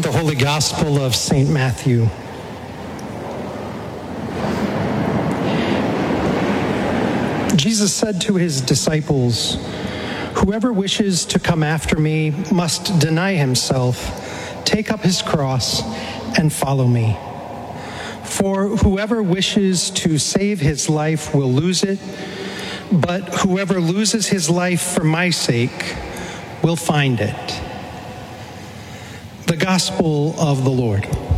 The Holy Gospel of St. Matthew. Jesus said to his disciples, "Whoever wishes to come after me must deny himself, take up his cross, and follow me. For whoever wishes to save his life will lose it, but whoever loses his life for my sake will find it." The Gospel of the Lord.